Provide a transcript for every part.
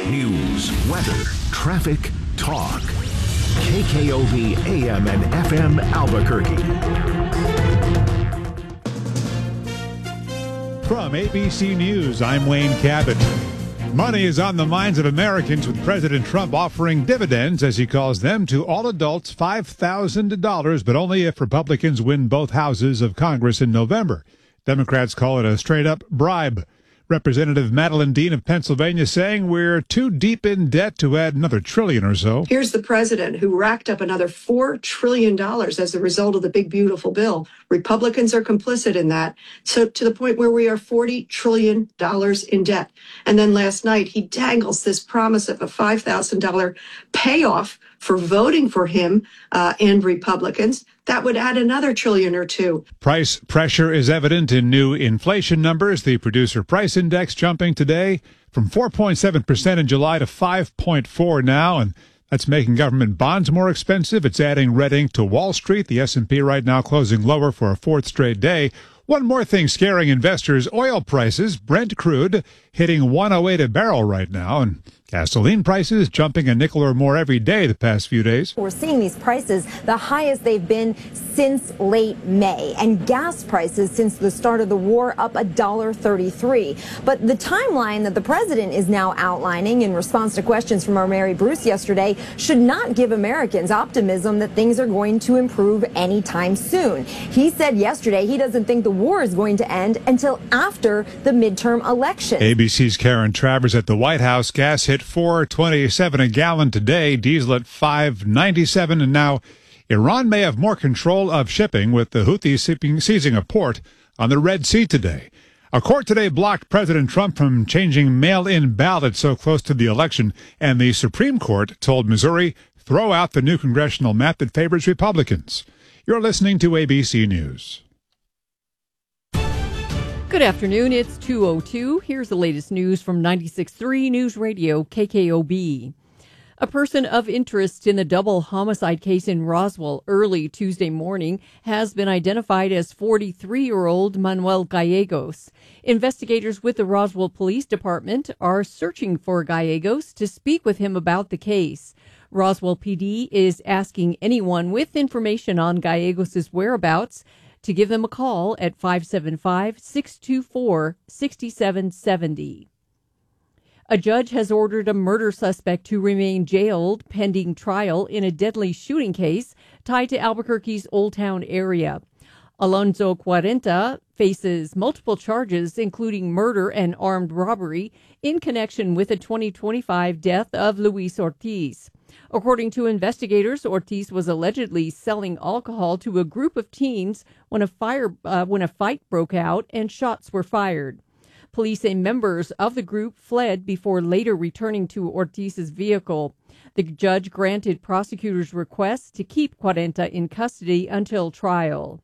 News, weather, traffic, talk. KKOV AM and FM Albuquerque. From ABC News, I'm Wayne Cabot. Money is on the minds of Americans with President Trump offering dividends, as he calls them, to all adults $5,000, but only if Republicans win both houses of Congress in November. Democrats call it a straight-up bribe. Representative Madeline Dean of Pennsylvania saying we're too deep in debt to add another trillion or so. Here's the president who racked up another $4 trillion as a result of the big, beautiful bill. Republicans are complicit in that. So to the point where we are $40 trillion in debt. And then last night, he dangles this promise of a $5,000 payoff for voting for him and Republicans. That would add another trillion or two. Price pressure is evident in new inflation numbers. The Producer Price Index jumping today from 4.7% in July to 5.4 now, and that's making government bonds more expensive. It's adding red ink to Wall Street. The S&P right now closing lower for a fourth straight day. One more thing scaring investors, oil prices, Brent crude, hitting $108 a barrel right now, and gasoline prices jumping a nickel or more every day the past few days. We're seeing these prices the highest they've been since late May, and gas prices since the start of the war up $1.33. But the timeline that the president is now outlining in response to questions from our Mary Bruce yesterday should not give Americans optimism that things are going to improve anytime soon. He said yesterday he doesn't think the war is going to end until after the midterm election. ABC's Karen Travers at the White House. Gas hit $4.27 a gallon today, diesel at $5.97, and now Iran may have more control of shipping, with the Houthis seizing a port on the Red Sea today. A court today blocked President Trump from changing mail-in ballots so close to the election, and the Supreme Court told Missouri throw out the new congressional map that favors Republicans. You're listening to ABC News. Good afternoon. It's 2:02. Here's the latest news from 96.3 News Radio KKOB. A person of interest in the double homicide case in Roswell early Tuesday morning has been identified as 43-year-old Manuel Gallegos. Investigators with the Roswell Police Department are searching for Gallegos to speak with him about the case. Roswell PD is asking anyone with information on Gallegos' whereabouts to give them a call at 575-624-6770. A judge has ordered a murder suspect to remain jailed pending trial in a deadly shooting case tied to Albuquerque's Old Town area. Alonzo Cuarenta faces multiple charges, including murder and armed robbery, in connection with the 2025 death of Luis Ortiz. According to investigators, Ortiz was allegedly selling alcohol to a group of teens when a fight broke out and shots were fired. Police say members of the group fled before later returning to Ortiz's vehicle. The judge granted prosecutors' request to keep Cuarenta in custody until trial.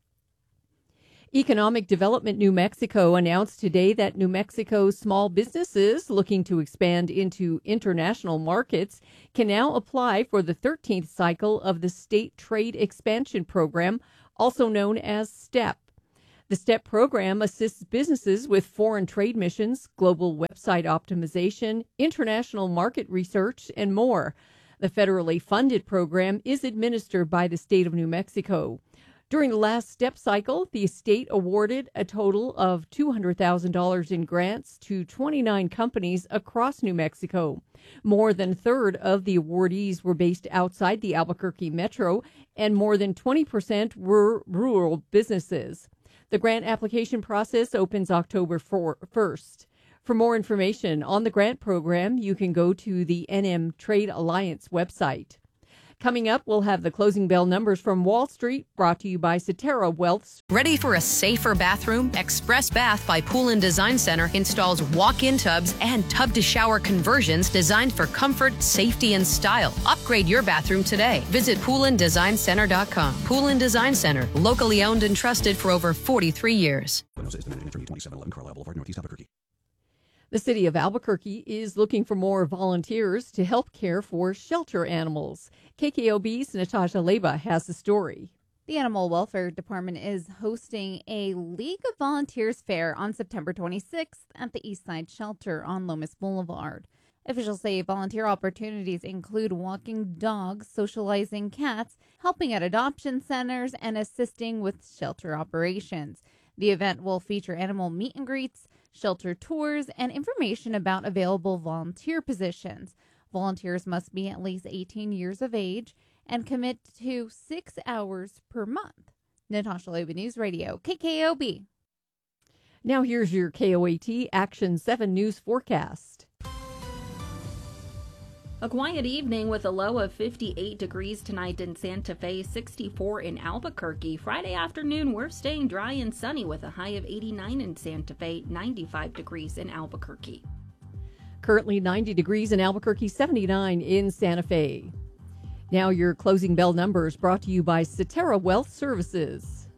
Economic Development New Mexico announced today that New Mexico's small businesses looking to expand into international markets can now apply for the 13th cycle of the State Trade Expansion Program, also known as STEP. The STEP program assists businesses with foreign trade missions, global website optimization, international market research, and more. The federally funded program is administered by the state of New Mexico. During the last STEP cycle, the state awarded a total of $200,000 in grants to 29 companies across New Mexico. More than a third of the awardees were based outside the Albuquerque metro, and more than 20% were rural businesses. The grant application process opens October 1st. For more information on the grant program, you can go to the NM Trade Alliance website. Coming up, we'll have the closing bell numbers from Wall Street, brought to you by Cetera Wealth. Ready for a safer bathroom? Express Bath by Pool and Design Center installs walk-in tubs and tub-to-shower conversions designed for comfort, safety, and style. Upgrade your bathroom today. Visit poolanddesigncenter.com. Pool and Design Center, locally owned and trusted for over 43 years. The city of Albuquerque is looking for more volunteers to help care for shelter animals. KKOB's Natasha Leba has the story. The Animal Welfare Department is hosting a League of Volunteers fair on September 26th at the Eastside Shelter on Lomas Boulevard. Officials say volunteer opportunities include walking dogs, socializing cats, helping at adoption centers, and assisting with shelter operations. The event will feature animal meet and greets, shelter tours, and information about available volunteer positions. Volunteers must be at least 18 years of age and commit to 6 hours per month. Natasha Loeb, News Radio, KKOB. Now here's your KOAT Action 7 News forecast. A quiet evening with a low of 58 degrees tonight in Santa Fe, 64 in Albuquerque. Friday afternoon, we're staying dry and sunny with a high of 89 in Santa Fe, 95 degrees in Albuquerque. Currently 90 degrees in Albuquerque, 79 in Santa Fe. Now your closing bell numbers brought to you by Cetera Wealth Services.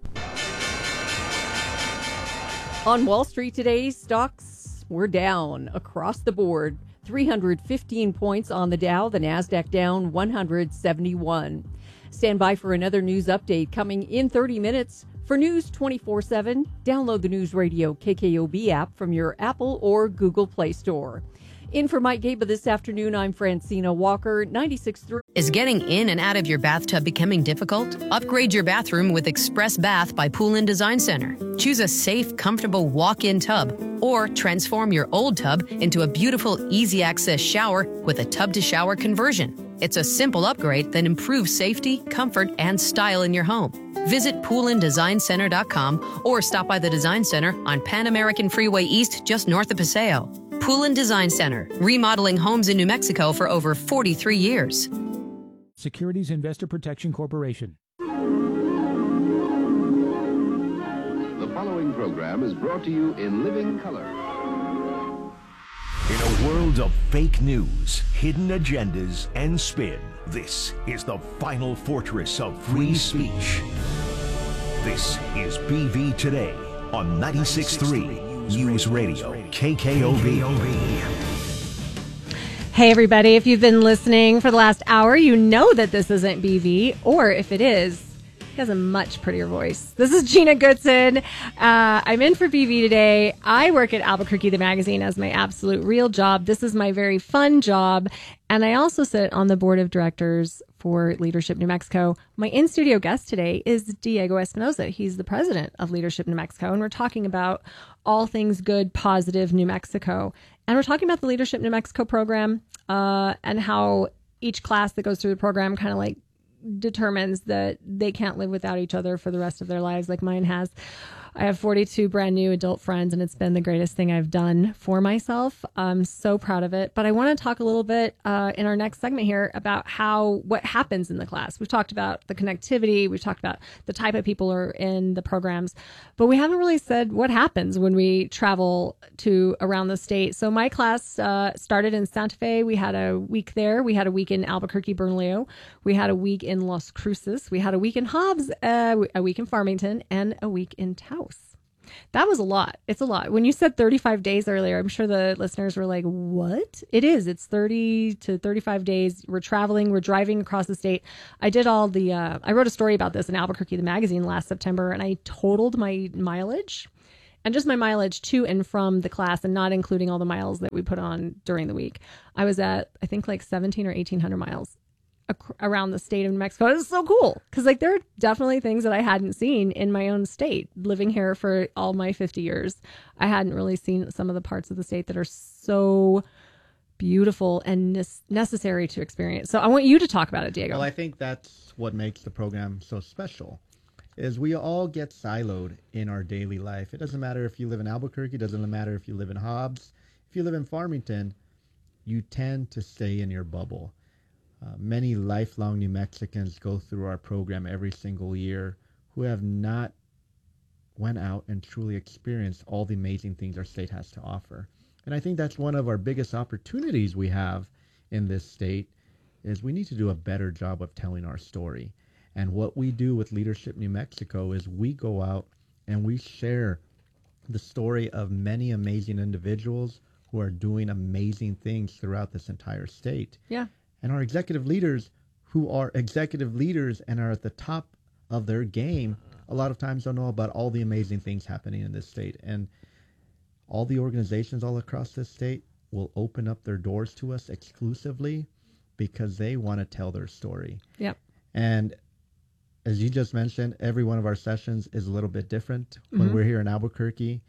On Wall Street today, stocks were down across the board. 315 points on the Dow, the NASDAQ down 171. Stand by for another news update coming in 30 minutes. For News 24/7, download the News Radio KKOB app from your Apple or Google Play Store. In for Mike Gaba this afternoon, I'm Francina Walker, 96.3. Is getting in and out of your bathtub becoming difficult? Upgrade your bathroom with Express Bath by Pool & Design Center. Choose a safe, comfortable walk-in tub, or transform your old tub into a beautiful, easy-access shower with a tub-to-shower conversion. It's a simple upgrade that improves safety, comfort, and style in your home. Visit poolanddesignCenter.com or stop by the Design Center on Pan American Freeway East, just north of Paseo. Pool & Design Center, remodeling homes in New Mexico for over 43 years. Securities Investor Protection Corporation. The following program is brought to you in living color. In a world of fake news, hidden agendas, and spin, this is the final fortress of free speech. This is BV Today on 96.3 News Radio, KKOB. Hey everybody, if you've been listening for the last hour, you know that this isn't BV, or if it is, he has a much prettier voice. This is Gina Goodson. I'm in for BV today. I work at Albuquerque, the magazine, as my absolute real job. This is my very fun job. And I also sit on the board of directors for Leadership New Mexico. My in-studio guest today is Diego Espinoza. He's the president of Leadership New Mexico. And we're talking about all things good, positive New Mexico. And we're talking about the Leadership New Mexico program and how each class that goes through the program kind of like determines that they can't live without each other for the rest of their lives like mine has. I have 42 brand new adult friends, and it's been the greatest thing I've done for myself. I'm so proud of it. But I want to talk a little bit in our next segment here about what happens in the class. We've talked about the connectivity. We've talked about the type of people are in the programs, but we haven't really said what happens when we travel to around the state. So my class started in Santa Fe. We had a week there. We had a week in Albuquerque, Bernalillo. We had a week in Las Cruces. We had a week in Hobbs, a week in Farmington, and a week in Taos. That was a lot. It's a lot. When you said 35 days earlier, I'm sure the listeners were like, what? It is. It's 30 to 35 days. We're traveling. We're driving across the state. I did all the, I wrote a story about this in Albuquerque, the magazine last September, and I totaled my mileage and just my mileage to and from the class and not including all the miles that we put on during the week. I was at, I think like 17 or 1800 miles around the state of New Mexico. It was so cool because like there are definitely things that I hadn't seen in my own state. Living here for all my 50 years, I hadn't really seen some of the parts of the state that are so beautiful and necessary to experience. So I want you to talk about it, Diego. Well, I think that's what makes the program so special is we all get siloed in our daily life. It doesn't matter if you live in Albuquerque, it doesn't matter if you live in Hobbs. If you live in Farmington, you tend to stay in your bubble. Many lifelong New Mexicans go through our program every single year who have not went out and truly experienced all the amazing things our state has to offer. And I think that's one of our biggest opportunities we have in this state is we need to do a better job of telling our story. And what we do with Leadership New Mexico is we go out and we share the story of many amazing individuals who are doing amazing things throughout this entire state. Yeah. And our executive leaders who are executive leaders and are at the top of their game, a lot of times don't know about all the amazing things happening in this state. And all the organizations all across this state, will open up their doors to us exclusively because they want to tell their story. Yep. And as you just mentioned, every one of our sessions is a little bit different. When we're here in Albuquerque,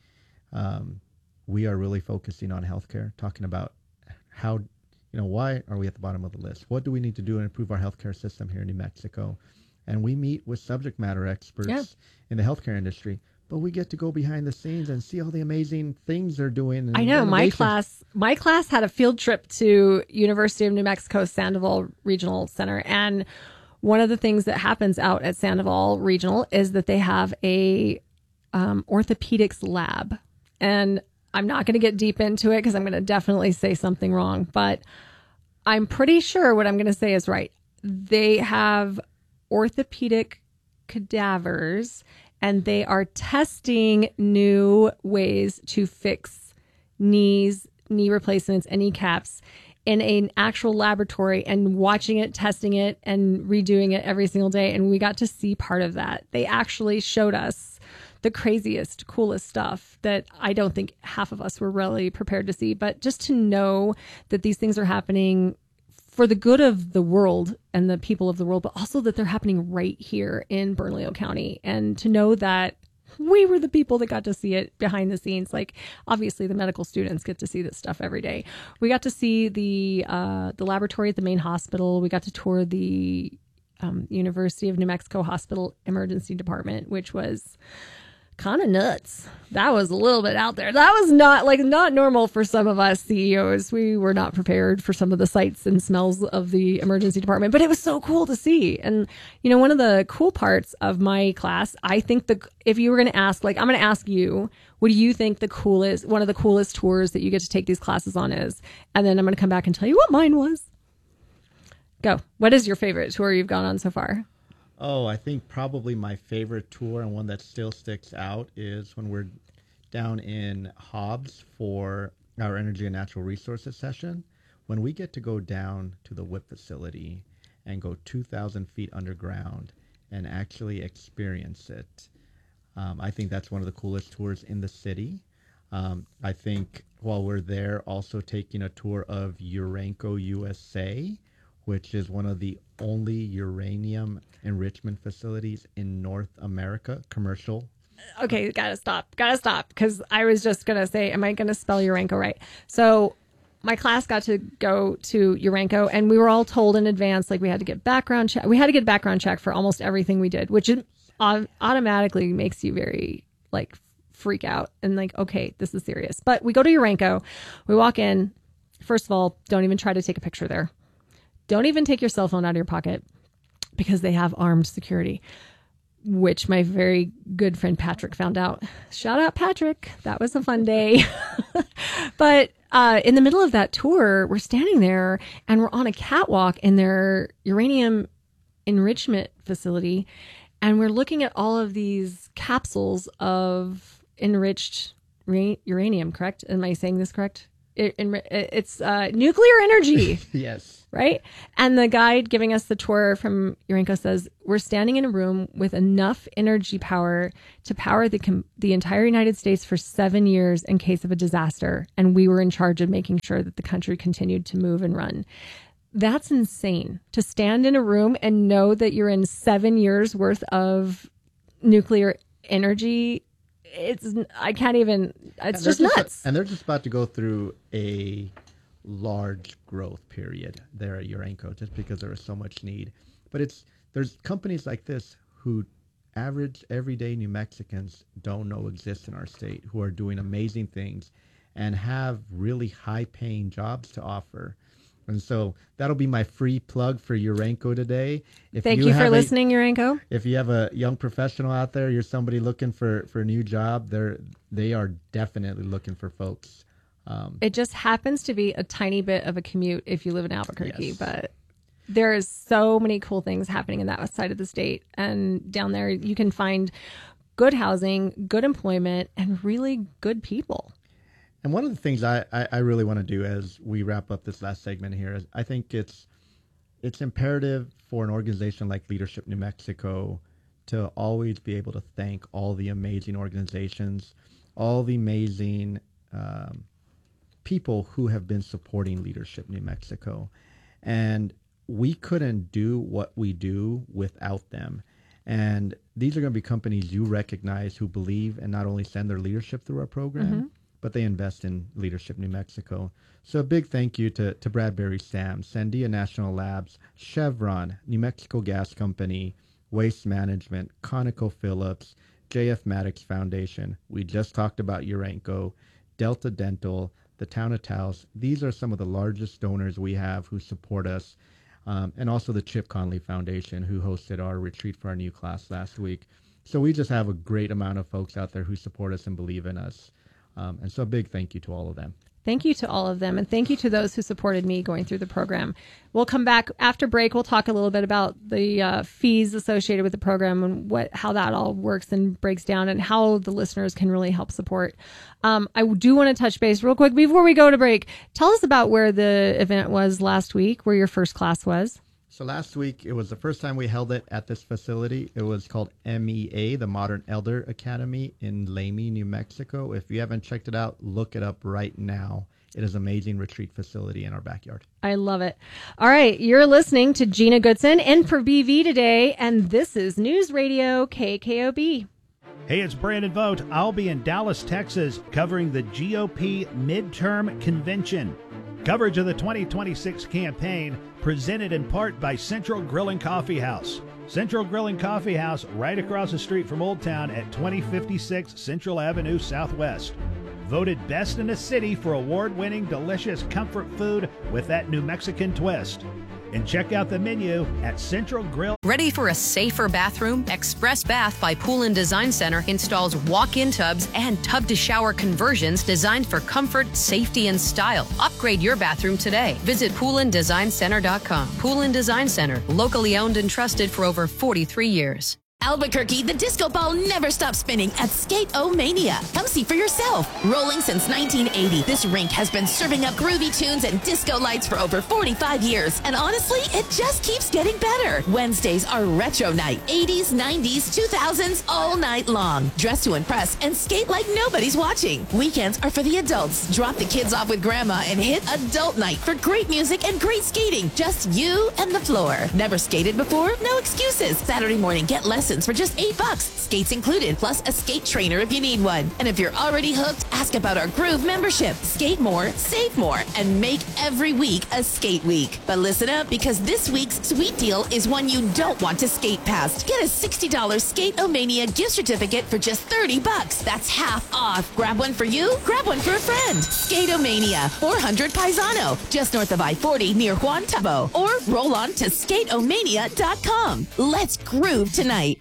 we are really focusing on healthcare, talking about how, why are we at the bottom of the list? What do we need to do to improve our healthcare system here in New Mexico? And we meet with subject matter experts in the healthcare industry, but we get to go behind the scenes and see all the amazing things they're doing. And I know my class had a field trip to University of New Mexico Sandoval Regional Center, and one of the things that happens out at Sandoval Regional is that they have a orthopedics lab, and I'm not going to get deep into it because I'm going to definitely say something wrong, but I'm pretty sure what I'm going to say is right. They have orthopedic cadavers, and they are testing new ways to fix knees, knee replacements, and kneecaps in an actual laboratory, and watching it, testing it, and redoing it every single day. And we got to see part of that. They actually showed us the craziest, coolest stuff that I don't think half of us were really prepared to see. But just to know that these things are happening for the good of the world and the people of the world, but also that they're happening right here in Bernalillo County. And to know that we were the people that got to see it behind the scenes. Like, obviously the medical students get to see this stuff every day. We got to see the laboratory at the main hospital. We got to tour the University of New Mexico Hospital Emergency Department, which was kind of nuts. That was a little bit out there. That was not normal for some of us CEOs. We were not prepared for some of the sights and smells of the emergency department, but it was so cool to see. And, one of the cool parts of my class, I think if you were going to ask, I'm going to ask you, what do you think one of the coolest tours that you get to take these classes on is? And then I'm going to come back and tell you what mine was. Go. What is your favorite tour you've gone on so far? Oh, I think probably my favorite tour, and one that still sticks out, is when we're down in Hobbs for our Energy and Natural Resources session. When we get to go down to the WIP facility and go 2,000 feet underground and actually experience it, I think that's one of the coolest tours in the city. I think while we're there, also taking a tour of Urenco USA, which is one of the only uranium enrichment facilities in North America, commercial. Okay, gotta stop, because I was just going to say, am I going to spell Urenco right? So my class got to go to Urenco, and we were all told in advance, we had to get background check. We had to get background check for almost everything we did, which automatically makes you very, freak out and okay, this is serious. But we go to Urenco, we walk in. First of all, don't even try to take a picture there. Don't even take your cell phone out of your pocket, because they have armed security, which my very good friend Patrick found out. Shout out, Patrick. That was a fun day. But in the middle of that tour, we're standing there and we're on a catwalk in their uranium enrichment facility. And we're looking at all of these capsules of enriched uranium, correct? Am I saying this correct? It's nuclear energy. Yes. Right? And the guide giving us the tour from Urenco says, we're standing in a room with enough energy power to power the entire United States for 7 years in case of a disaster. And we were in charge of making sure that the country continued to move and run. That's insane, to stand in a room and know that you're in 7 years worth of nuclear energy. I can't even, it's just nuts. And they're just about to go through a large growth period there at Urenco, just because there is so much need. But there's companies like this who average everyday New Mexicans don't know exist in our state, who are doing amazing things and have really high paying jobs to offer. And so that'll be my free plug for Urenco today. Thank you for listening, Urenco. If you have a young professional out there, you're somebody looking for a new job, they are definitely looking for folks. It just happens to be a tiny bit of a commute if you live in Albuquerque, yes. But there's so many cool things happening in that side of the state. And down there, you can find good housing, good employment, and really good people. And one of the things I really want to do as we wrap up this last segment here is I think it's imperative for an organization like Leadership New Mexico to always be able to thank all the amazing organizations, all the amazing people who have been supporting Leadership New Mexico. And we couldn't do what we do without them. And these are going to be companies you recognize who believe and not only send their leadership through our program, but they invest in Leadership New Mexico. So a big thank you to Bradbury Sams, Sandia National Labs, Chevron, New Mexico Gas Company, Waste Management, ConocoPhillips, JF Maddox Foundation. We just talked about Urenco, Delta Dental, the Town of Taos. These are some of the largest donors we have who support us. And also the Chip Conley Foundation, who hosted our retreat for our new class last week. So we just have a great amount of folks out there who support us and believe in us. And so a big thank you to all of them. Thank you to all of them. And thank you to those who supported me going through the program. We'll come back after break. We'll talk a little bit about the fees associated with the program and how that all works and breaks down and how the listeners can really help support. I do want to touch base real quick before we go to break. Tell us about where the event was last week, where your first class was. So last week, it was the first time we held it at this facility. It was called MEA, the Modern Elder Academy in Lamy, New Mexico. If you haven't checked it out, look it up right now. It is an amazing retreat facility in our backyard. I love it. All right, you're listening to Gina Goodson in for BV today, and this is News Radio KKOB. Hey, it's Brandon Vogt. I'll be in Dallas, Texas, covering the GOP midterm convention. Coverage of the 2026 campaign presented in part by Central Grill and Coffee House. Central Grill and Coffee House right across the street from Old Town at 2056 Central Avenue Southwest. Voted best in the city for award-winning delicious comfort food with that New Mexican twist. And check out the menu at Central Grill. Ready for a safer bathroom? Express Bath by Pool & Design Center installs walk-in tubs and tub-to-shower conversions designed for comfort, safety, and style. Upgrade your bathroom today. Visit poolanddesignCenter.com. Pool & Design Center, locally owned and trusted for over 43 years. Albuquerque, the disco ball never stops spinning at Skate-O-Mania. Come see for yourself. Rolling since 1980, this rink has been serving up groovy tunes and disco lights for over 45 years. And honestly, it just keeps getting better. Wednesdays are retro night. 80s, 90s, 2000s, all night long. Dress to impress and skate like nobody's watching. Weekends are for the adults. Drop the kids off with grandma and hit adult night for great music and great skating. Just you and the floor. Never skated before? No excuses. Saturday morning, get lessons for just $8. Skates included, plus a skate trainer if you need one. And if you're already hooked, ask about our Groove membership. Skate more, save more, and make every week a skate week. But listen up, because this week's sweet deal is one you don't want to skate past. Get a $60 Skate-O-Mania gift certificate for just $30. That's half off. Grab one for you, grab one for a friend. Skate-O-Mania, 400 Paisano, just north of I-40 near Juan Tabo. Or roll on to skateomania.com. Let's groove tonight.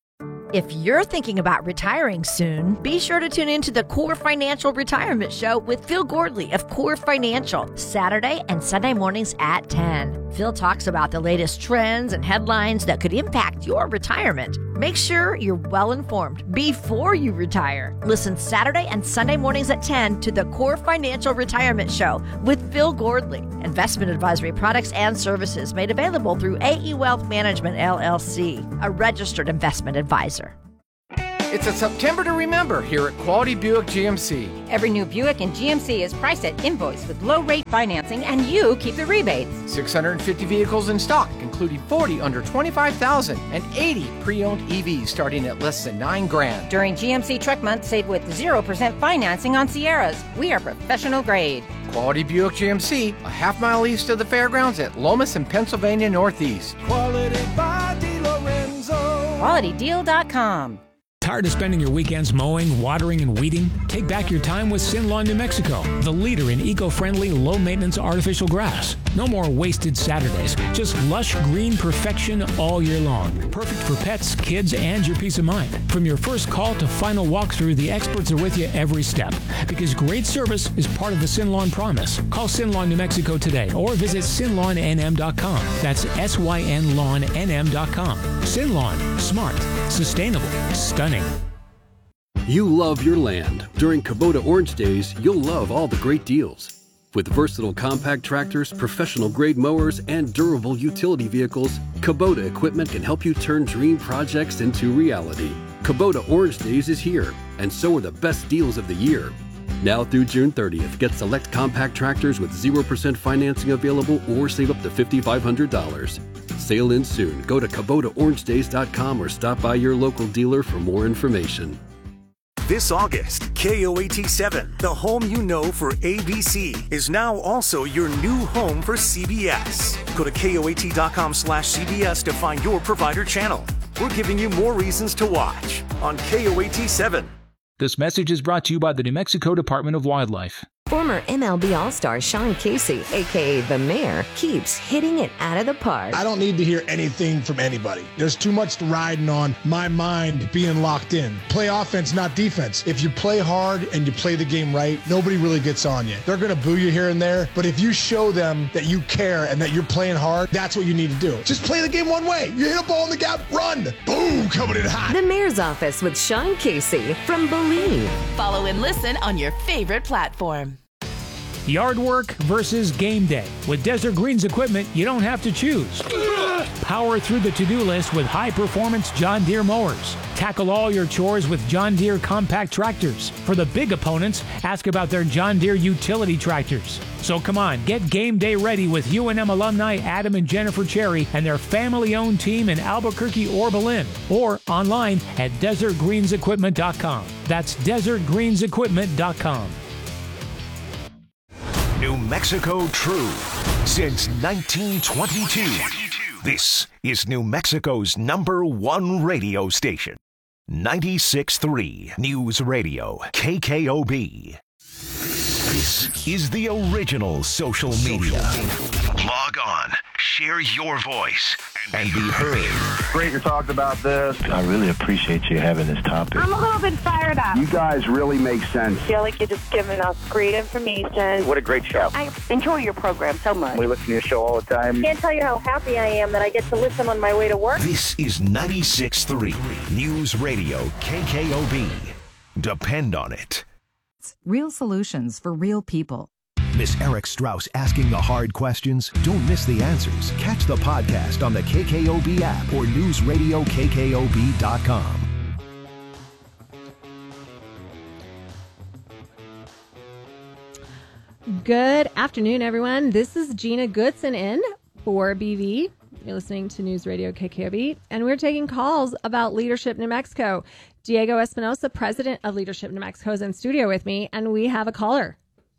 If you're thinking about retiring soon, be sure to tune in to the Core Financial Retirement Show with Phil Gordley of Core Financial, Saturday and Sunday mornings at 10. Phil talks about the latest trends and headlines that could impact your retirement. Make sure you're well informed before you retire. Listen Saturday and Sunday mornings at 10 to the Core Financial Retirement Show with Phil Gordley. Investment advisory products and services made available through AE Wealth Management, LLC, a registered investment advisor. It's a September to remember here at Quality Buick GMC. Every new Buick in GMC is priced at invoice with low-rate financing, and you keep the rebates. 650 vehicles in stock, including 40 under $25,000 and 80 pre-owned EVs starting at less than $9,000. During GMC Truck Month, save with 0% financing on Sierras. We are professional grade. Quality Buick GMC, a half-mile east of the fairgrounds at Lomas and Pennsylvania Northeast. Quality by DiLorenzo. QualityDeal.com. Tired of spending your weekends mowing, watering, and weeding? Take back your time with Sinlawn, New Mexico, the leader in eco-friendly, low-maintenance artificial grass. No more wasted Saturdays, just lush green perfection all year long. Perfect for pets, kids, and your peace of mind. From your first call to final walkthrough, the experts are with you every step. Because great service is part of the Sinlawn promise. Call Sinlawn, New Mexico today or visit sinlawnnm.com. That's SYNLawnNM.com. Sinlawn, smart, sustainable, stunning. You love your land. During Kubota Orange Days, you'll love all the great deals. With versatile compact tractors, professional-grade mowers, and durable utility vehicles, Kubota equipment can help you turn dream projects into reality. Kubota Orange Days is here, and so are the best deals of the year. Now through June 30th, get select compact tractors with 0% financing available or save up to $5,500. Sale ends soon. Go to KubotaOrangeDays.com or stop by your local dealer for more information. This August, KOAT7, the home you know for ABC, is now also your new home for CBS. Go to KOAT.com/CBS to find your provider channel. We're giving you more reasons to watch on KOAT7. This message is brought to you by the New Mexico Department of Wildlife. Former MLB All-Star Sean Casey, a.k.a. The Mayor, keeps hitting it out of the park. I don't need to hear anything from anybody. There's too much riding on my mind being locked in. Play offense, not defense. If you play hard and you play the game right, nobody really gets on you. They're going to boo you here and there, but if you show them that you care and that you're playing hard, that's what you need to do. Just play the game one way. You hit a ball in the gap, run. Boom, coming in hot. The Mayor's Office with Sean Casey from Believe. Follow and listen on your favorite platform. Yard work versus game day. With Desert Greens equipment, you don't have to choose. Power through the to-do list with high-performance John Deere mowers. Tackle all your chores with John Deere compact tractors. For the big opponents, ask about their John Deere utility tractors. So come on, get game day ready with UNM alumni Adam and Jennifer Cherry and their family-owned team in Albuquerque or Belen, or online at desertgreensequipment.com. That's desertgreensequipment.com. New Mexico True since 1922. This is New Mexico's #1 radio station. 96.3 News Radio, KKOB. This is the original social media. Log on, share your voice, and be heard. Great to talk about this. I really appreciate you having this topic. I'm a little bit fired up. You guys really make sense. I feel like you're just giving us great information. What a great show. I enjoy your program so much. We listen to your show all the time. Can't tell you how happy I am that I get to listen on my way to work. This is 96.3 News Radio, KKOB. Depend on it. Real solutions for real people. Miss Eric Strauss asking the hard questions? Don't miss the answers. Catch the podcast on the KKOB app or newsradiokkob.com. Good afternoon, everyone. This is Gina Goodson in for BV. You're listening to News Radio KKOB, and we're taking calls about Leadership New Mexico. Diego Espinosa, president of Leadership New Mexico, is in studio with me, and we have a caller.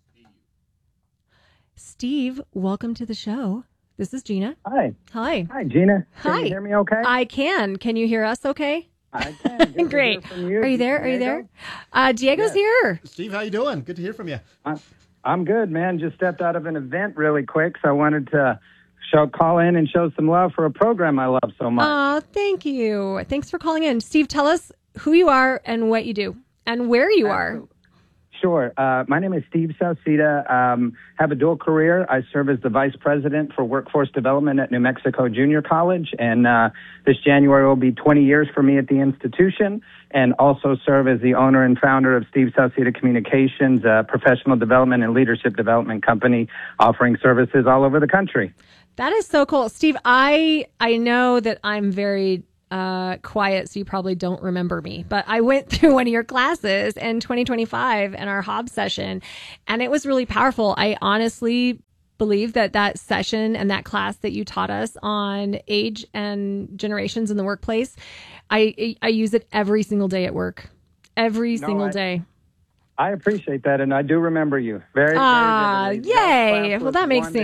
Steve, welcome to the show. This is Gina. Hi. Hi. Hi, Gina. Hi. Can you hear me okay? I can. Can you hear us okay? I can. Good Great. To hear from you. Are you there? Are you there? Diego's here. Steve, how you doing? Good to hear from you. I'm good, man. Just stepped out of an event really quick, so I wanted to call in and show some love for a program I love so much. Oh, thank you. Thanks for calling in. Steve, tell us who you are and what you do and where you are. Sure. My name is Steve Sauceda. Have a dual career. I serve as the Vice President for Workforce Development at New Mexico Junior College, and this January will be 20 years for me at the institution, and also serve as the owner and founder of Steve Sauceda Communications, a professional development and leadership development company offering services all over the country. That is so cool. Steve, I know that I'm very quiet, so you probably don't remember me, but I went through one of your classes in 2025 in our Hobbs session, and it was really powerful. I honestly believe that session and that class that you taught us on age and generations in the workplace, I use it every single day at work. Every single day. I appreciate that, and I do remember you very. Yay! Well, that makes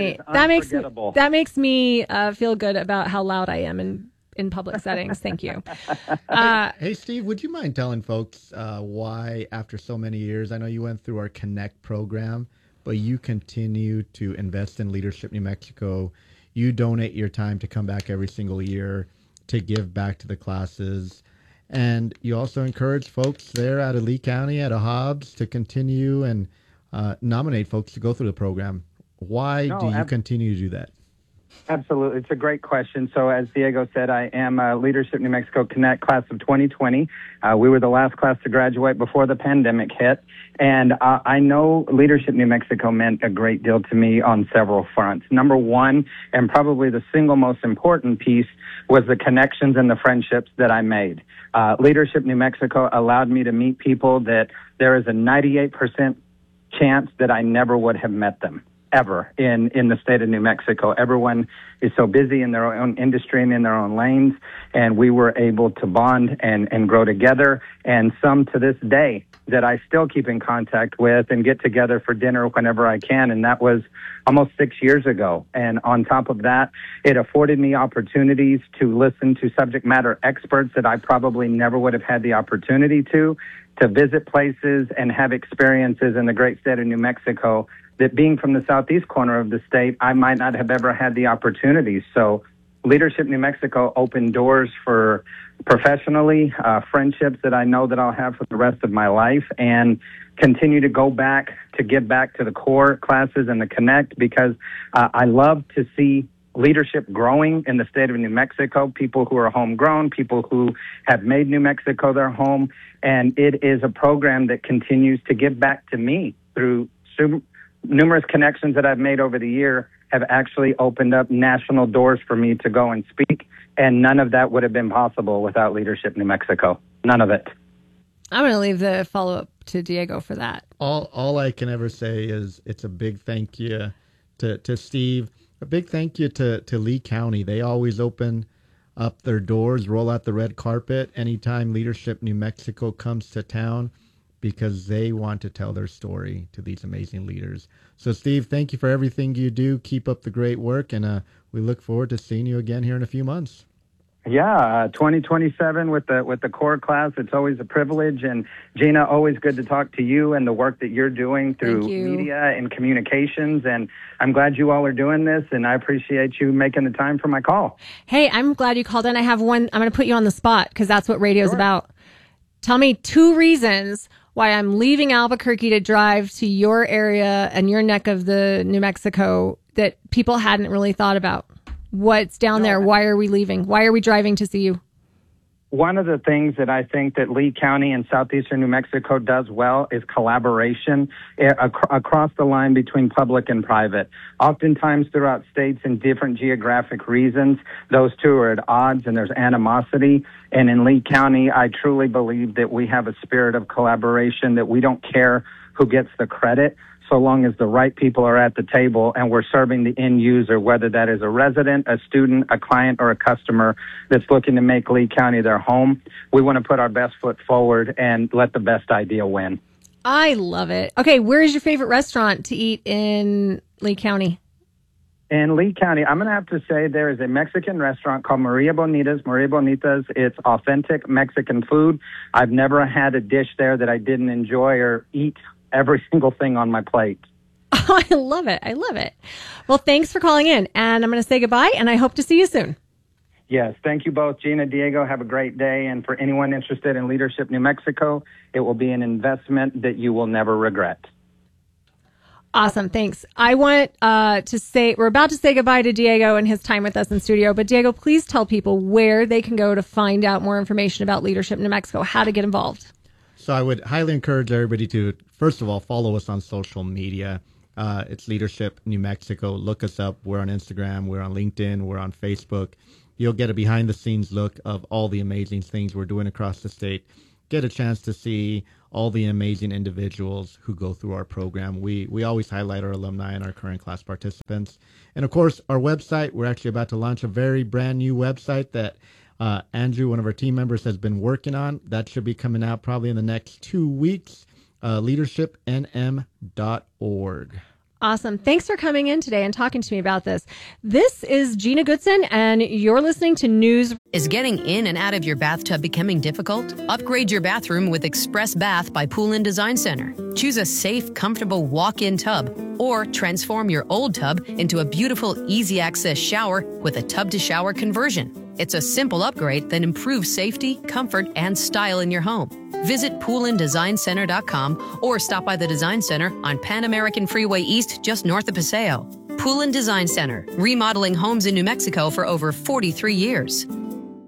me feel good about how loud I am in public settings. Thank you. Hey, Steve, would you mind telling folks why, after so many years, I know you went through our Connect program, but you continue to invest in Leadership New Mexico. You donate your time to come back every single year to give back to the classes. And you also encourage folks there out of Lee County, out of Hobbs, to continue and nominate folks to go through the program. Why do you continue to do that? Absolutely. It's a great question. So as Diego said, I am a Leadership New Mexico Connect class of 2020. We were the last class to graduate before the pandemic hit. And I know Leadership New Mexico meant a great deal to me on several fronts. Number one, and probably the single most important piece, was the connections and the friendships that I made. Leadership New Mexico allowed me to meet people that there is a 98% chance that I never would have met them ever in the state of New Mexico. Everyone is so busy in their own industry and in their own lanes, and we were able to bond and grow together, and some to this day that I still keep in contact with and get together for dinner whenever I can, and that was almost 6 years ago. And on top of that, it afforded me opportunities to listen to subject matter experts that I probably never would have had the opportunity to visit places and have experiences in the great state of New Mexico that, being from the southeast corner of the state, I might not have ever had the opportunity. So Leadership New Mexico opened doors for professionally, friendships that I know that I'll have for the rest of my life, and continue to go back to give back to the core classes and the Connect, because I love to see leadership growing in the state of New Mexico, people who are homegrown, people who have made New Mexico their home. And it is a program that continues to give back to me through numerous connections that I've made over the year have actually opened up national doors for me to go and speak. And none of that would have been possible without Leadership New Mexico. None of it. I'm going to leave the follow-up to Diego for that. All I can ever say is it's a big thank you to Steve. A big thank you to Lee County. They always open up their doors, roll out the red carpet anytime Leadership New Mexico comes to town, because they want to tell their story to these amazing leaders. So, Steve, thank you for everything you do. Keep up the great work, and we look forward to seeing you again here in a few months. Yeah, 2027 with the core class. It's always a privilege. And Gina, always good to talk to you and the work that you're doing through media and communications. And I'm glad you all are doing this, and I appreciate you making the time for my call. Hey, I'm glad you called in. I have one. I'm going to put you on the spot because that's what radio's about. Tell me 2 reasons why I'm leaving Albuquerque to drive to your area and your neck of the New Mexico that people hadn't really thought about. What's down there? Why are we leaving? Why are we driving to see you? One of the things that I think that Lee County and southeastern New Mexico does well is collaboration across the line between public and private. Oftentimes throughout states in different geographic reasons, those two are at odds and there's animosity. And in Lee County, I truly believe that we have a spirit of collaboration, that we don't care who gets the credit, so long as the right people are at the table and we're serving the end user, whether that is a resident, a student, a client, or a customer that's looking to make Lee County their home. We want to put our best foot forward and let the best idea win. I love it. Okay, where is your favorite restaurant to eat in Lee County? In Lee County, I'm going to have to say there is a Mexican restaurant called Maria Bonita's. It's authentic Mexican food. I've never had a dish there that I didn't enjoy or eat every single thing on my plate. Oh, I love it. I love it. Well, thanks for calling in, and I'm going to say goodbye, and I hope to see you soon. Yes, thank you both. Gina, Diego, have a great day. And for anyone interested in Leadership New Mexico, it will be an investment that you will never regret. Awesome. Thanks. I want to say, we're about to say goodbye to Diego and his time with us in studio, but Diego, please tell people where they can go to find out more information about Leadership New Mexico, how to get involved. So I would highly encourage everybody to, first of all, follow us on social media. It's Leadership New Mexico. Look us up. We're on Instagram. We're on LinkedIn. We're on Facebook. You'll get a behind-the-scenes look of all the amazing things we're doing across the state. Get a chance to see all the amazing individuals who go through our program. We always highlight our alumni and our current class participants. And, of course, our website. We're actually about to launch a very brand-new website that Andrew, one of our team members, has been working on. That should be coming out probably in the next 2 weeks. leadershipnm.org. Awesome. Thanks for coming in today and talking to me about this. This is Gina Goodson, and you're listening to News. Is getting in and out of your bathtub becoming difficult? Upgrade your bathroom with Express Bath by Pool & Design Center. Choose a safe, comfortable walk-in tub, or transform your old tub into a beautiful, easy-access shower with a tub-to-shower conversion. It's a simple upgrade that improves safety, comfort, and style in your home. Visit poolanddesignCenter.com or stop by the Design Center on Pan American Freeway East, just north of Paseo. Pool & Design Center, remodeling homes in New Mexico for over 43 years.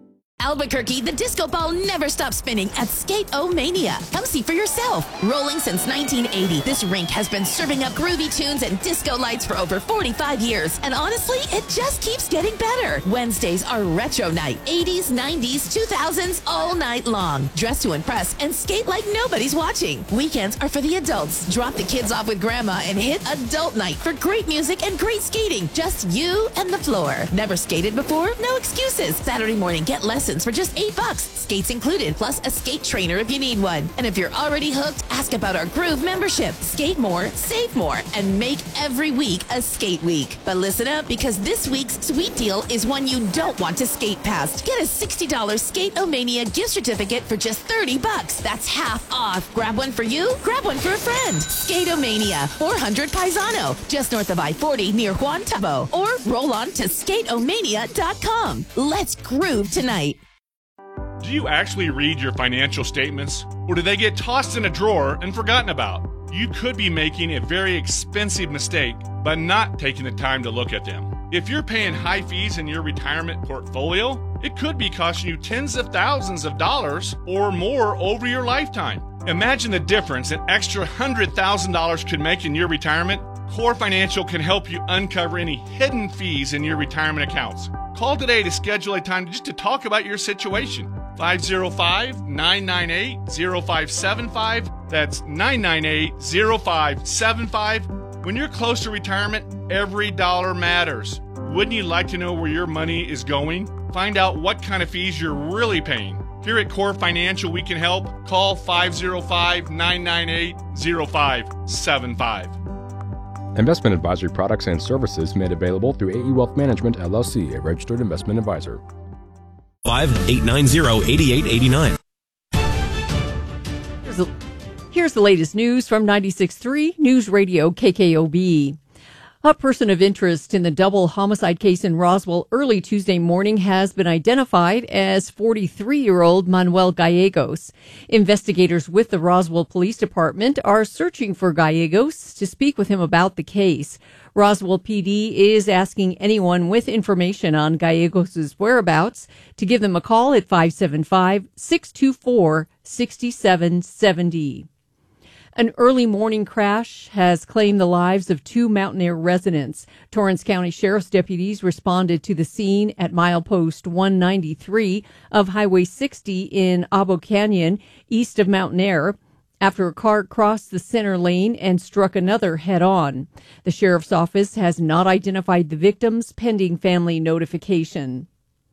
Albuquerque, the disco ball never stops spinning at Skate-O-Mania. Come see for yourself. Rolling since 1980, this rink has been serving up groovy tunes and disco lights for over 45 years. And honestly, it just keeps getting better. Wednesdays are retro night. 80s, 90s, 2000s, all night long. Dress to impress and skate like nobody's watching. Weekends are for the adults. Drop the kids off with grandma and hit adult night for great music and great skating. Just you and the floor. Never skated before? No excuses. Saturday morning, get lessons for just $8. Skates included, plus a skate trainer if you need one. And if you're already hooked, ask about our Groove membership. Skate more, save more, and make every week a skate week. But listen up, because this week's sweet deal is one you don't want to skate past. Get a $60 Skate-O-Mania gift certificate for just $30. That's half off. Grab one for you, grab one for a friend. Skate-O-Mania, 400 Paisano, just north of I-40 near Juan Tabo. Or roll on to skateomania.com. Let's groove tonight. Do you actually read your financial statements, or do they get tossed in a drawer and forgotten about? You could be making a very expensive mistake by not taking the time to look at them. If you're paying high fees in your retirement portfolio, it could be costing you tens of thousands of dollars or more over your lifetime. Imagine the difference an extra $100,000 could make in your retirement. Core Financial can help you uncover any hidden fees in your retirement accounts. Call today to schedule a time just to talk about your situation. 505-998-0575. That's 998-0575. When you're close to retirement, every dollar matters. Wouldn't you like to know where your money is going? Find out what kind of fees you're really paying. Here at Core Financial, we can help. Call 505-998-0575. Investment advisory products and services made available through AE Wealth Management, LLC, a registered investment advisor. 5-890-8889. Here's the latest news from 96.3 News Radio KKOB. A person of interest in the double homicide case in Roswell early Tuesday morning has been identified as 43-year-old Manuel Gallegos. Investigators with the Roswell Police Department are searching for Gallegos to speak with him about the case. Roswell PD is asking anyone with information on Gallegos' whereabouts to give them a call at 575-624-6770. An early morning crash has claimed the lives of 2 Mountain Air residents. Torrance County Sheriff's deputies responded to the scene at milepost 193 of Highway 60 in Abo Canyon, east of Mountain Air, after a car crossed the center lane and struck another head-on. The sheriff's office has not identified the victims, pending family notification.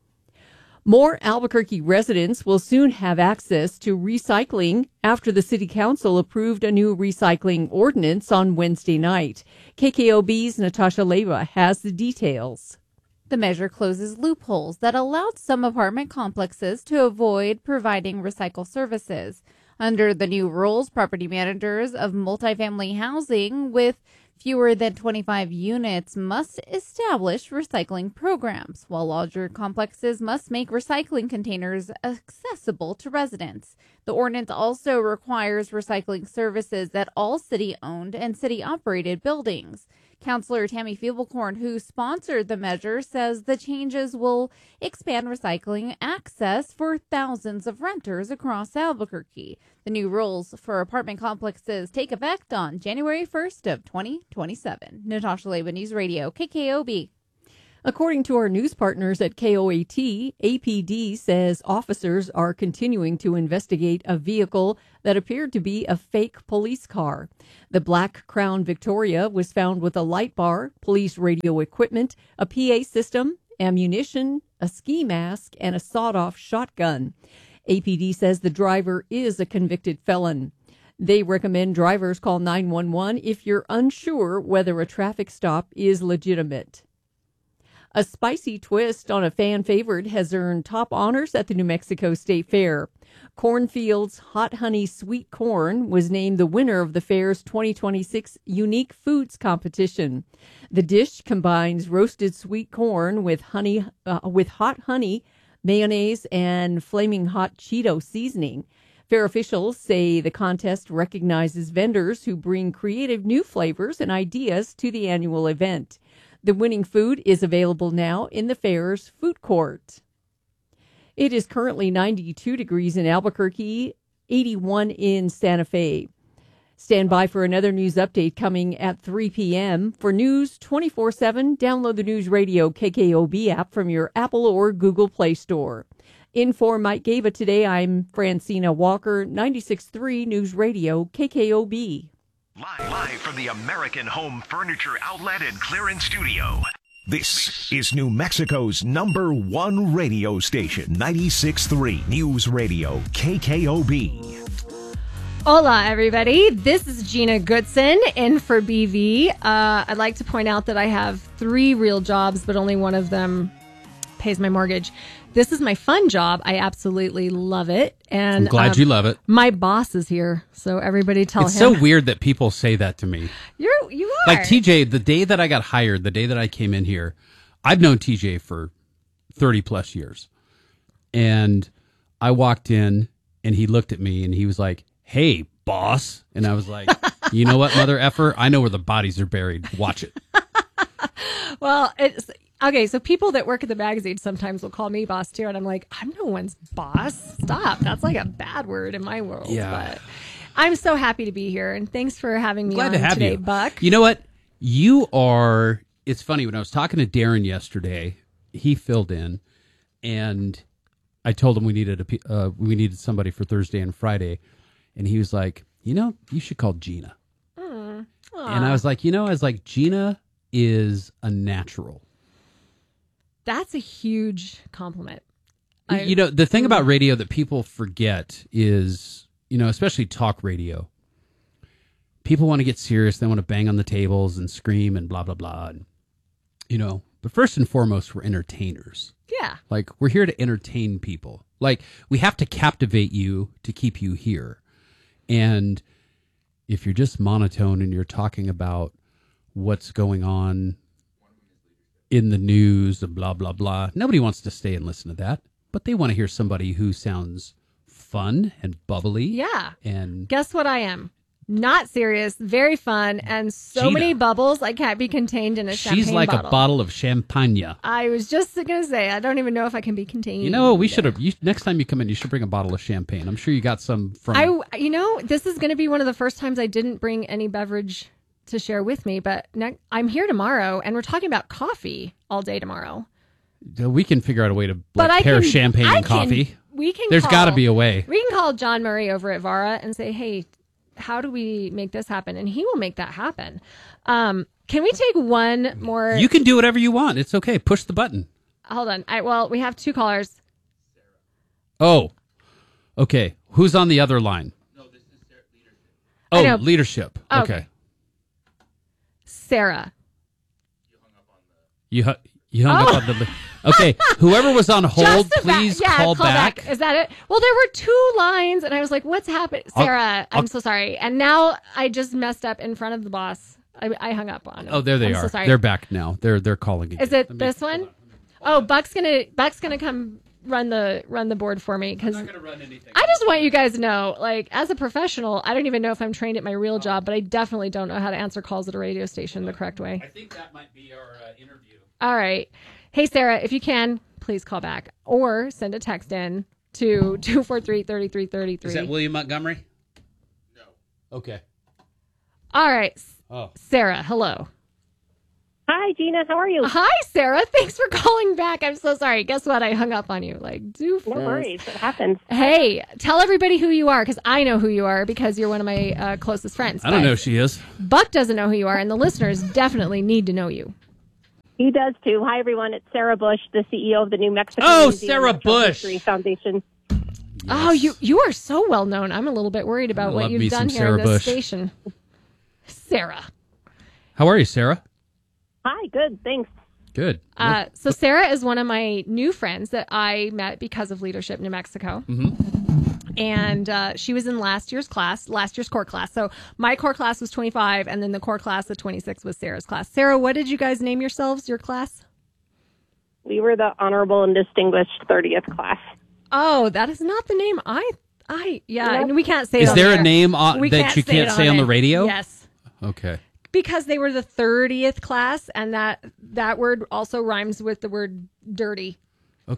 More Albuquerque residents will soon have access to recycling after the City Council approved a new recycling ordinance on Wednesday night. KKOB's Natasha Leyva has the details. The measure closes loopholes that allowed some apartment complexes to avoid providing recycle services. Under the new rules, property managers of multifamily housing with fewer than 25 units must establish recycling programs, while larger complexes must make recycling containers accessible to residents. The ordinance also requires recycling services at all city-owned and city-operated buildings. Councilor Tammy Feeble-Corn, who sponsored the measure, says the changes will expand recycling access for thousands of renters across Albuquerque. The new rules for apartment complexes take effect on January 1st of 2027. Natasha Leyva, News Radio, KKOB. According to our news partners at KOAT, APD says officers are continuing to investigate a vehicle that appeared to be a fake police car. The black Crown Victoria was found with a light bar, police radio equipment, a PA system, ammunition, a ski mask, and a sawed-off shotgun. APD says the driver is a convicted felon. They recommend drivers call 911 if you're unsure whether a traffic stop is legitimate. A spicy twist on a fan favorite has earned top honors at the New Mexico State Fair. Cornfield's Hot Honey Sweet Corn was named the winner of the fair's 2026 Unique Foods competition. The dish combines roasted sweet corn with hot honey, mayonnaise, and flaming hot Cheeto seasoning. Fair officials say the contest recognizes vendors who bring creative new flavors and ideas to the annual event. The winning food is available now in the fair's food court. It is currently 92 degrees in Albuquerque, 81 in Santa Fe. Stand by for another news update coming at 3 p.m. For news 24/7, download the News Radio KKOB app from your Apple or Google Play Store. In for Mike Gava today, I'm Francina Walker, 96.3 News Radio KKOB. Live from the American Home Furniture Outlet and Clearance Studio. This is New Mexico's #1 radio station, 96.3 News Radio KKOB. Hola, everybody. This is Gina Goodson in for BV. I'd like to point out that I have 3 real jobs, but only one of them pays my mortgage. This is my fun job. I absolutely love it. And I'm glad you love it. My boss is here, so everybody tell It's him. so weird that people say that to me. You are. Like TJ, the day that I got hired, the day that I came in here, I've known TJ for 30 plus years. And I walked in and he looked at me and he was like, "Hey, boss." And I was like, "You know what, mother effer? I know where the bodies are buried. Watch it." Well, it's okay. So people that work at the magazine sometimes will call me boss too. And I'm like, I'm no one's boss. Stop. That's like a bad word in my world. Yeah. But I'm so happy to be here. And thanks for having me Glad on to have today, you. Buck. You know what? You are, it's funny, when I was talking to Darren yesterday, he filled in and I told him we needed somebody for Thursday and Friday. And he was like, you should call Gina. And I was like, Gina is a natural. That's a huge compliment. The thing about radio that people forget is, especially talk radio, people want to get serious. They want to bang on the tables and scream and blah, blah, blah. And, but first and foremost, we're entertainers. Yeah. Like, we're here to entertain people. Like, we have to captivate you to keep you here. And if you're just monotone and you're talking about what's going on in the news and blah, blah, blah, nobody wants to stay and listen to that. But they want to hear somebody who sounds fun and bubbly. Yeah. And guess what I am? Not serious, very fun, and so Gina. many bubbles I can't be contained in a champagne she's like bottle. a bottle of champagne. I was just going to say, I don't even know if I can be contained. We should have. Next time you come in, you should bring a bottle of champagne. I'm sure you got some from. This is going to be one of the first times I didn't bring any beverage to share with me, but I'm here tomorrow, and we're talking about coffee all day tomorrow. We can figure out a way to pair champagne and coffee. There's got to be a way. We can call John Murray over at Vara and say, "Hey, how do we make this happen?" And he will make that happen. Can we take one more? You can do whatever you want. It's okay. Push the button. Hold on. We have 2 callers. Oh, okay. Who's on the other line? No, this is leadership. Oh, leadership. Okay. Sarah. You hung up on the. Okay, whoever was on hold, please call back. Is that it? Well, there were 2 lines, and I was like, "What's happening, Sarah?" I'm so sorry. And now I just messed up in front of the boss. I hung up on him. Oh, there they are. So sorry. They're back now. They're calling again. Is it this one? Oh, Buck's gonna come run the board for me because I'm not gonna run anything. I just want you guys to know, like, as a professional, I don't even know if I'm trained at my real job, but I definitely don't know how to answer calls at a radio station the correct way. I think that might be our interview. All right. Hey, Sarah, if you can, please call back or send a text in to 243-3333. Is that William Montgomery? No. Okay. All right. Oh. Sarah, hello. Hi, Gina. How are you? Hi, Sarah. Thanks for calling back. I'm so sorry. Guess what? I hung up on you. Doofus. No worries. It happens. Hey, tell everybody who you are, because I know who you are because you're one of my closest friends. I don't know who she is. Buck doesn't know who you are, and the listeners definitely need to know you. He does, too. Hi, everyone. It's Sarah Bush, the CEO of the New Mexico Museum Sarah Bush Foundation. Yes. Oh, you are so well known. I'm a little bit worried about what you've done here in this station. Sarah. How are you, Sarah? Hi, good. Thanks. Good. So Sarah is one of my new friends that I met because of Leadership New Mexico. Mm-hmm. And she was in last year's core class. So my core class was 25, and then the core class of 26 was Sarah's class. Sarah, what did you guys name yourselves, your class? We were the honorable and distinguished 30th class. Oh, that is not the name and we can't say it Is on there there. a name that you can't say on the radio? Yes. Okay. Because they were the 30th class, and that word also rhymes with the word dirty. Okay.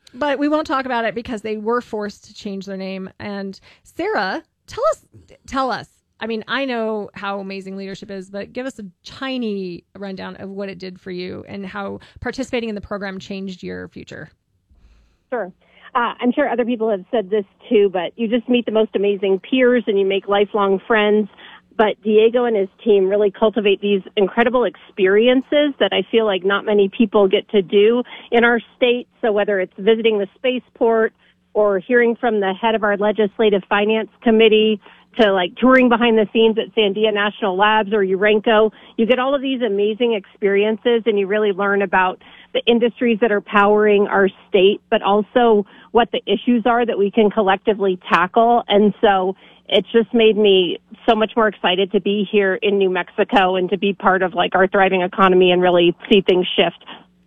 But we won't talk about it because they were forced to change their name. And Sarah, tell us. I mean, I know how amazing leadership is, but give us a tiny rundown of what it did for you and how participating in the program changed your future. Sure. I'm sure other people have said this too, but you just meet the most amazing peers and you make lifelong friends. But Diego and his team really cultivate these incredible experiences that I feel like not many people get to do in our state. So whether it's visiting the spaceport or hearing from the head of our legislative finance committee to like touring behind the scenes at Sandia National Labs or Urenco, you get all of these amazing experiences and you really learn about the industries that are powering our state, but also what the issues are that we can collectively tackle. And so it's just made me so much more excited to be here in New Mexico and to be part of like our thriving economy and really see things shift.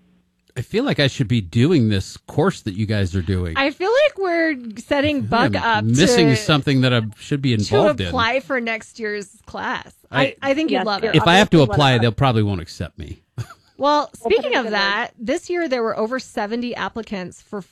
I feel like I should be doing this course that you guys are doing. I feel like we're setting Buck up missing something that I should be involved to apply for next year's class. I think you'd love it. If I have to apply, they'll probably won't accept me. Well, speaking of that, this year there were over 70 applicants for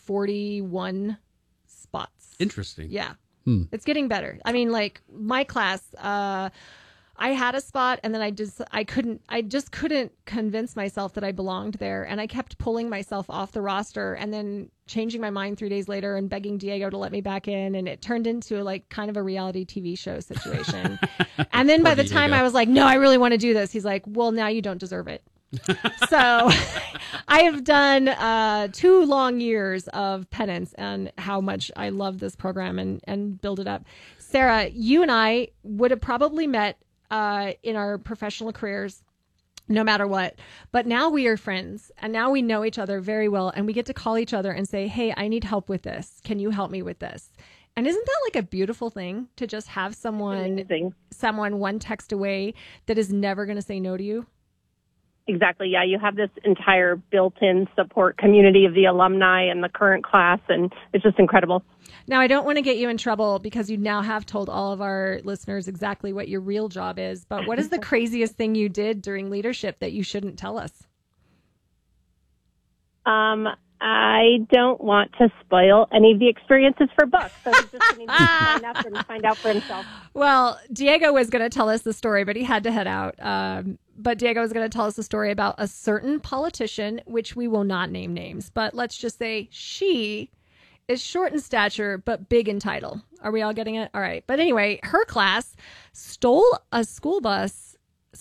41 spots. Interesting. Yeah. It's getting better. I mean, like my class, I had a spot and then I just couldn't convince myself that I belonged there. And I kept pulling myself off the roster and then changing my mind 3 days later and begging Diego to let me back in. And it turned into like kind of a reality TV show situation. And then by the time I was like, no, I really want to do this. He's like, well, now you don't deserve it. So I have done 2 long years of penance and how much I love this program and build it up. Sarah, you and I would have probably met in our professional careers no matter what. But now we are friends and now we know each other very well and we get to call each other and say, hey, I need help with this. Can you help me with this? And isn't that like a beautiful thing to just have someone one text away that is never going to say no to you? Exactly. Yeah, you have this entire built-in support community of the alumni and the current class, and it's just incredible. Now, I don't want to get you in trouble because you now have told all of our listeners exactly what your real job is, but what is the craziest thing you did during leadership that you shouldn't tell us? I don't want to spoil any of the experiences for Buck, so he's just going to sign up and find out for himself. Well, Diego was going to tell us the story, but he had to head out. But Diego was going to tell us a story about a certain politician, which we will not name names, but let's just say she is short in stature, but big in title. Are we all getting it? All right. But anyway, her class stole a school bus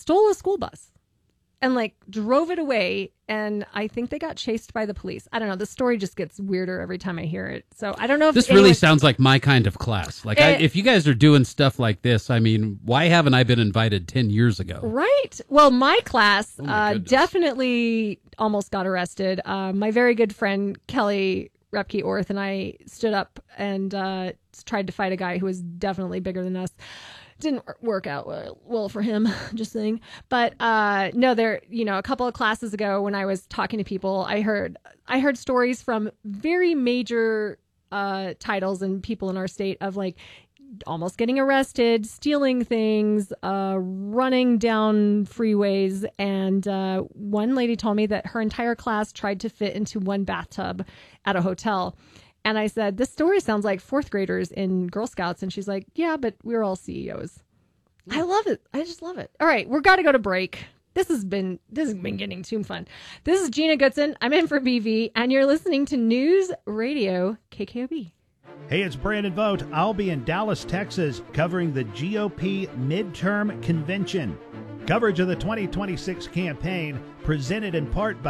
and like drove it away. And I think they got chased by the police. I don't know. The story just gets weirder every time I hear it. So I don't know if this really sounds like my kind of class. Like if you guys are doing stuff like this, I mean, why haven't I been invited 10 years ago? Right. Well, my class definitely almost got arrested. My very good friend, Kelly Repke Orth, and I stood up and tried to fight a guy who was definitely bigger than us. Didn't work out well for him, just saying. But no, a couple of classes ago when I was talking to people, I heard stories from very major titles and people in our state of like almost getting arrested, stealing things, running down freeways. And one lady told me that her entire class tried to fit into one bathtub at a hotel. And I said, this story sounds like 4th graders in Girl Scouts. And she's like, yeah, but we're all CEOs. I love it. I just love it. All right, we're got to go to break. This has been getting too fun. This is Gina Goodson. I'm in for BV, and you're listening to News Radio KKOB. Hey, it's Brandon Vogt. I'll be in Dallas, Texas, covering the GOP midterm convention. Coverage of the 2026 campaign presented in part by